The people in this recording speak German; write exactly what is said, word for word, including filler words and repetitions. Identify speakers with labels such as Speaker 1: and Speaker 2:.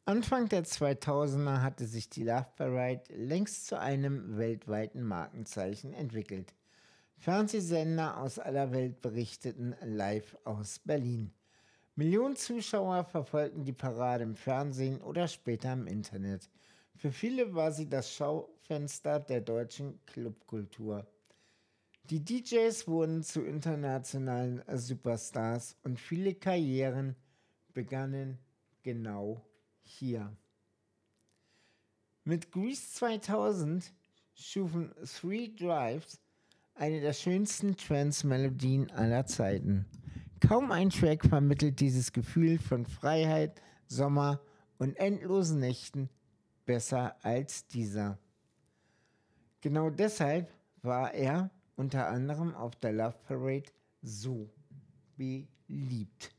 Speaker 1: Anfang der zweitausender hatte sich die Love Parade längst zu einem weltweiten Markenzeichen entwickelt. Fernsehsender aus aller Welt berichteten live aus Berlin. Millionen Zuschauer verfolgten die Parade im Fernsehen oder später im Internet. Für viele war sie das Schaufenster der deutschen Clubkultur. Die D Js wurden zu internationalen Superstars und viele Karrieren begannen genau hier. Mit Grease zweitausend schufen Three Drives eine der schönsten Trance-Melodien aller Zeiten. Kaum ein Track vermittelt dieses Gefühl von Freiheit, Sommer und endlosen Nächten besser als dieser. Genau deshalb war er unter anderem auf der Love Parade so beliebt.